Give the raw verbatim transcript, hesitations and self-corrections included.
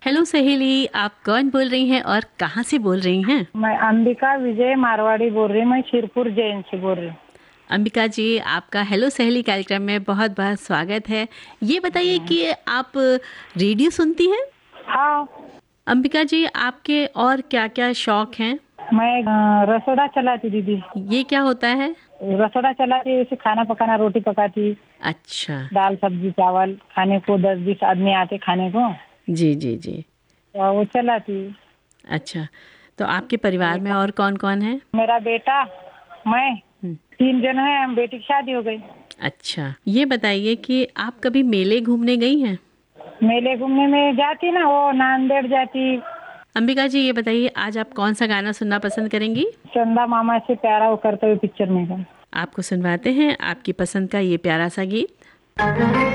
Hello सहेली, आप कौन बोल रही हैं और कहाँ से बोल रही हैं? मैं अंबिका विजय मारवाड़ी बोल रही हूँ। मैं शिरपुर जैन से बोल रही हूँ। अंबिका जी, आपका हेलो सहेली कार्यक्रम में बहुत बहुत स्वागत है। ये बताइए कि आप रेडियो सुनती हैं? हाँ, अंबिका जी, आपके और क्या क्या शौक हैं? मैं अ, रसोड़ा चलाती दीदी। ये क्या होता है? रसोड़ा चलाती, जैसे खाना पकाना, रोटी पकाती, अच्छा। दाल सब्जी चावल खाने को, दस बीस आदमी आते खाने को, जी जी जी। तो वो चलाती। अच्छा, तो आपके परिवार में और कौन कौन है? मेरा बेटा, मैं, हम्म, तीन जन है। हम बेटी की शादी हो गई। अच्छा, ये बताइए कि आप कभी मेले घूमने गई हैं? मेले घूमने में जाती ना, वो नांदेड़ जाती। अंबिका जी, ये बताइए आज आप कौन सा गाना सुनना पसंद करेंगी? चंदा मामा से प्यारा वो करते हुए पिक्चर में का। आपको सुनवाते हैं आपकी पसंद का ये प्यारा सा गीत।